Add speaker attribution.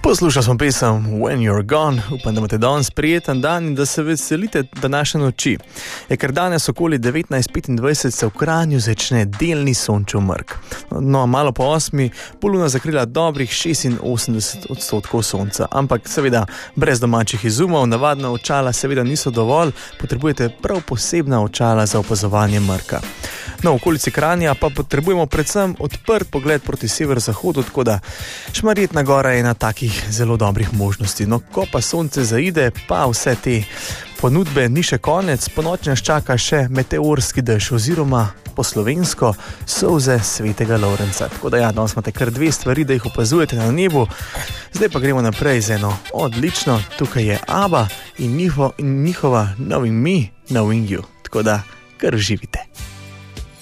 Speaker 1: Poslušal sem pesem When You're Gone, upam, da imate danes prijeten dan in da se veselite današnje noči. Ker danes okoli 19:25 se v Kranju začne delni sončev mrk. No, malo po 8 bo luna zakrila dobrih 86% sonca, ampak seveda brez domačih izumov, navadna očala seveda niso dovolj, potrebujete prav posebna očala za opazovanje mrka. No, v okolici Kranja pa potrebujemo predvsem odprt pogled proti severozahodu, tako da Šmarjetna gora je ena takih zelo dobrih možnosti. No, ko pa sonce zaide, pa vse te ponudbe ni še konec, ponoči nas čaka še meteorski dež oziroma po slovensko solze svetega Lovrenca. Tako da ja, danes imate kar dve stvari, da jih opazujete na nebu. Zdaj pa gremo naprej z eno odlično, tukaj je ABBA in njihova Knowing Me, Knowing You. Tako da kar živite.